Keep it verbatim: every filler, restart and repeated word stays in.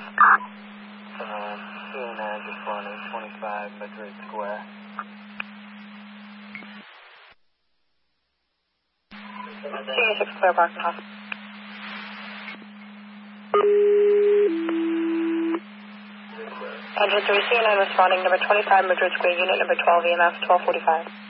Uh, C A nine responding, twenty-five Madrid Square. C A six Clear Park Hospital. Engine three, C A nine responding, number twenty-five Madrid Square, unit number twelve, E M S twelve forty-five.